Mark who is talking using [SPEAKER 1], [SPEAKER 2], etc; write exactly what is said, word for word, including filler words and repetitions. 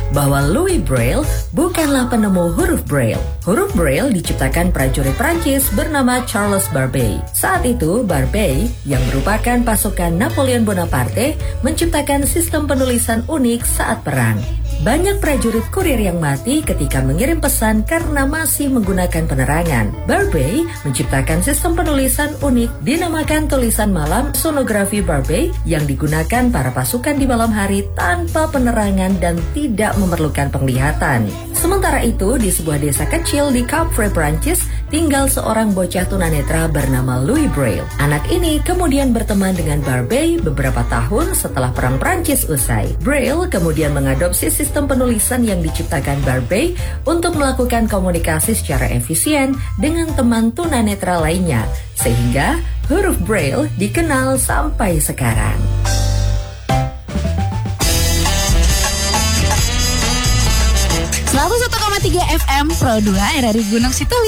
[SPEAKER 1] bahwa Louis Braille bukanlah penemu huruf Braille. Huruf Braille diciptakan prajurit Prancis bernama Charles Barbey. Saat itu, Barbey, yang merupakan pasukan Napoleon Bonaparte, menciptakan sistem penulisan unik saat perang. Banyak prajurit kurir yang mati ketika mengirim pesan karena masih menggunakan penerangan. Barbey menciptakan sistem penulisan unik dinamakan tulisan malam sonografi Barbey yang digunakan para pasukan di malam hari tanpa penerangan dan tidak memerlukan penglihatan. Sementara itu, di sebuah desa kecil di Capre, Prancis, tinggal seorang bocah tunanetra bernama Louis Braille. Anak ini kemudian berteman dengan Barbey beberapa tahun setelah Perang Prancis usai. Braille kemudian mengadopsi sistem penulisan yang diciptakan Barbey untuk melakukan komunikasi secara efisien dengan teman tunanetra lainnya, sehingga huruf Braille dikenal sampai sekarang.
[SPEAKER 2] seratus satu koma tiga F M Pro dua R R I Gunung Situli.